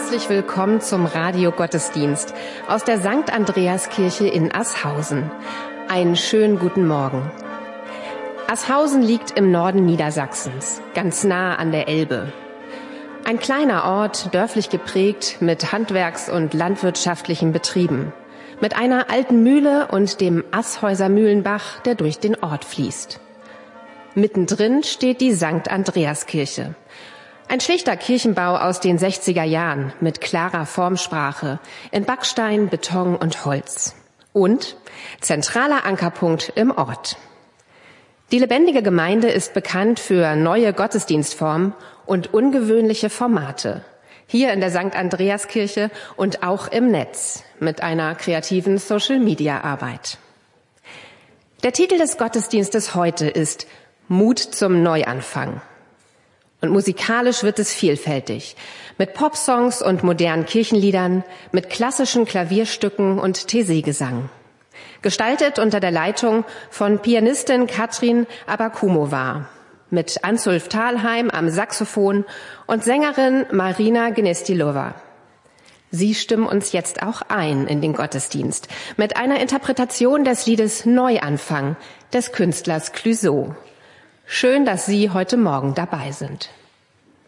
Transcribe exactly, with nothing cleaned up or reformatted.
Herzlich willkommen zum Radio-Gottesdienst aus der Sankt Andreaskirche in Asshausen. Einen schönen guten Morgen. Asshausen liegt im Norden Niedersachsens, ganz nah an der Elbe. Ein kleiner Ort, dörflich geprägt mit Handwerks- und landwirtschaftlichen Betrieben, mit einer alten Mühle und dem Ashäuser Mühlenbach, der durch den Ort fließt. Mittendrin steht die Sankt Andreaskirche. Ein schlichter Kirchenbau aus den sechziger Jahren mit klarer Formsprache in Backstein, Beton und Holz. Und zentraler Ankerpunkt im Ort. Die lebendige Gemeinde ist bekannt für neue Gottesdienstformen und ungewöhnliche Formate. Hier in der Sankt Andreaskirche und auch im Netz mit einer kreativen Social-Media-Arbeit. Der Titel des Gottesdienstes heute ist Mut zum Neuanfang. Und musikalisch wird es vielfältig. Mit Popsongs und modernen Kirchenliedern, mit klassischen Klavierstücken und Taizé-Gesang. Gestaltet unter der Leitung von Pianistin Katrin Abakumova. Mit Ansulf Thalheim am Saxophon und Sängerin Marina Gnestilova. Sie stimmen uns jetzt auch ein in den Gottesdienst mit einer Interpretation des Liedes Neuanfang des Künstlers Clouseau. Schön, dass Sie heute Morgen dabei sind.